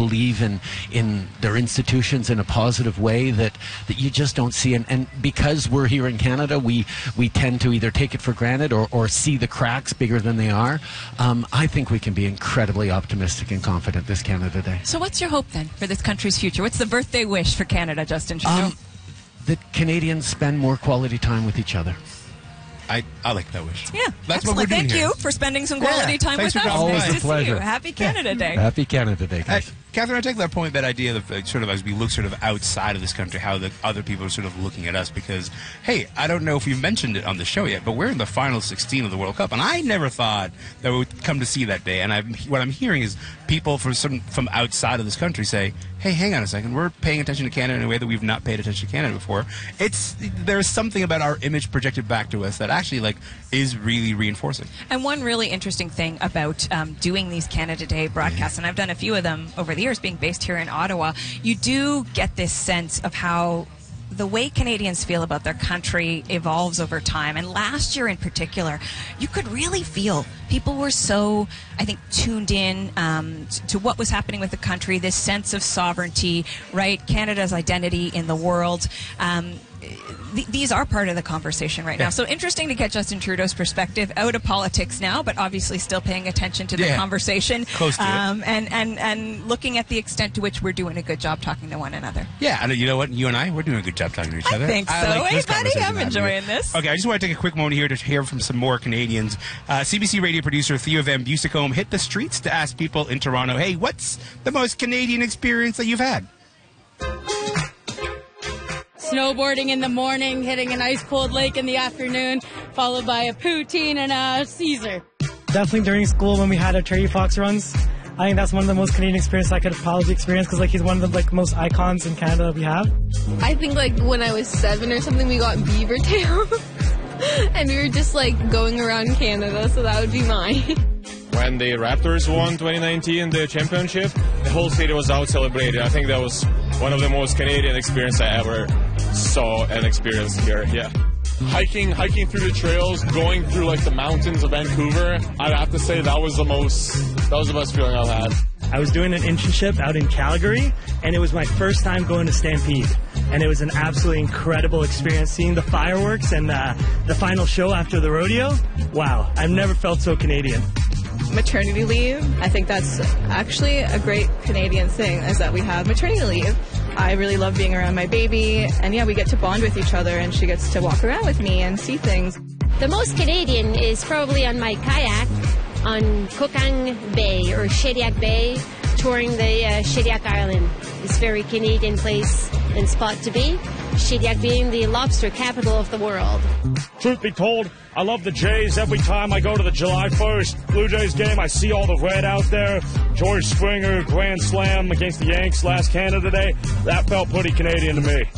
believe in their institutions in a positive way that you just don't see. And because we're here in Canada, we tend to either take it for granted or see the cracks bigger than they are. I think we can be incredibly optimistic and confident this Canada Day. So what's your hope then for this country's future? What's the birthday wish for Canada, Justin Trudeau? That Canadians spend more quality time with each other. I like that wish. Yeah, that's excellent. what we're doing Thank here. you for spending some quality time with us. Always Nice a to see pleasure. you. Happy Canada Day. Happy Canada Day, guys. Catherine, I take that point, that idea of sort of as we look sort of outside of this country, how the other people are sort of looking at us because, hey, I don't know if we've mentioned it on the show yet, but we're in the final 16 of the World Cup, and I never thought that we would come to see that day. And what I'm hearing is people from outside of this country say, hey, hang on a second, we're paying attention to Canada in a way that we've not paid attention to Canada before. There's something about our image projected back to us that actually is really reinforcing. And one really interesting thing about doing these Canada Day broadcasts, and I've done a few of them over the years being based here in Ottawa, you do get this sense of how the way Canadians feel about their country evolves over time. And last year in particular, you could really feel people were so, I think, tuned in to what was happening with the country, this sense of sovereignty, right? Canada's identity in the world. These are part of the conversation right now. So interesting to get Justin Trudeau's perspective out of politics now, but obviously still paying attention to the conversation. Close to it. And looking at the extent to which we're doing a good job talking to one another. Yeah, and you know what? You and I, we're doing a good job talking to each other. I think so. Hey, buddy, I'm enjoying this. Okay, I just want to take a quick moment here to hear from some more Canadians. CBC radio producer Theo Van Busicombe hit the streets to ask people in Toronto, hey, what's the most Canadian experience that you've had? Snowboarding in the morning, hitting an ice cold lake in the afternoon, followed by a poutine and a Caesar. Definitely during school when we had our Terry Fox runs. I think that's one of the most Canadian experiences I could have probably experienced because he's one of the most icons in Canada that we have. I think when I was 7 or something, we got beaver tail. And we were just going around Canada, so that would be mine. When the Raptors won 2019, the championship, the whole city was out celebrating. I think that was one of the most Canadian experiences I ever saw and experienced here, yeah. Hiking through the trails, going through the mountains of Vancouver, I'd have to say that was the best feeling I've had. I was doing an internship out in Calgary, and it was my first time going to Stampede. And it was an absolutely incredible experience seeing the fireworks and the final show after the rodeo. Wow, I've never felt so Canadian. Maternity leave. I think that's actually a great Canadian thing, is that we have maternity leave. I really love being around my baby, and we get to bond with each other, and she gets to walk around with me and see things. The most Canadian is probably on my kayak on Kokang Bay or Shediac Bay, touring the Shediac Island. It's a very Canadian place and spot to be. Shediac being the lobster capital of the world. Truth be told, I love the Jays. Every time I go to the July 1st Blue Jays game, I see all the red out there. George Springer, grand slam against the Yanks last Canada Day. That felt pretty Canadian to me.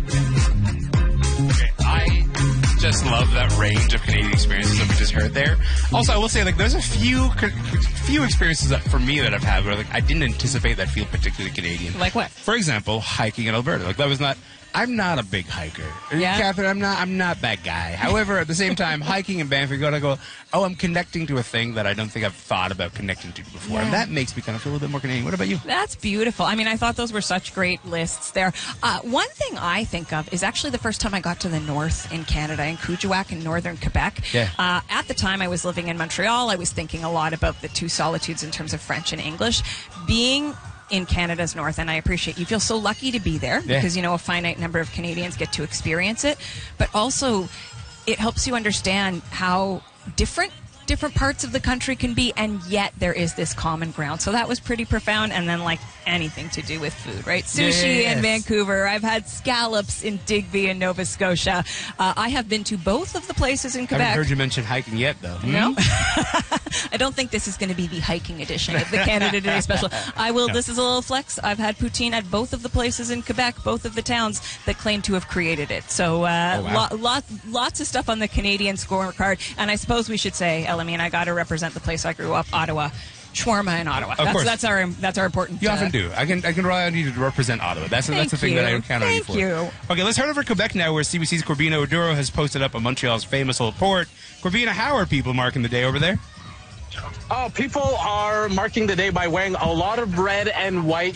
Okay, I just love that range of Canadian experiences that we just heard there. Also, I will say, there's a few experiences that, for me, that I've had where I didn't anticipate that feel particularly Canadian. Like what? For example, hiking in Alberta. That was not. I'm not a big hiker. Yeah. Catherine, I'm not that guy. However, at the same time, hiking in Banff, you're going to go, I'm connecting to a thing that I don't think I've thought about connecting to before. Yeah. And that makes me kind of feel a little bit more Canadian. What about you? That's beautiful. I mean, I thought those were such great lists there. One thing I think of is actually the first time I got to the north in Canada, in Kuujjuaq in northern Quebec. Yeah. At the time I was living in Montreal, I was thinking a lot about the two solitudes in terms of French and English. Being in Canada's north, and I appreciate you feel so lucky to be there because a finite number of Canadians get to experience it, but also it helps you understand how different parts of the country can be, and yet there is this common ground. So that was pretty profound. And then anything to do with food, right? Sushi in Vancouver. I've had scallops in Digby in Nova Scotia. I have been to both of the places in Quebec. I haven't heard you mention hiking yet, though. No? I don't think this is going to be the hiking edition of the Canada Day special. I will. No. This is a little flex. I've had poutine at both of the places in Quebec, both of the towns that claim to have created it. So lots of stuff on the Canadian scorecard. And I suppose we should say, Elami and I got to represent the place I grew up, Ottawa. Shawarma in Ottawa. Of course. That's our important. You often do. I can rely on you to represent Ottawa. That's the thing that I count on you for. Thank you. Okay, let's head over to Quebec now, where CBC's Corbina Oduro has posted up on Montreal's famous old port. Corbina, how are people marking the day over there? People are marking the day by wearing a lot of red and white.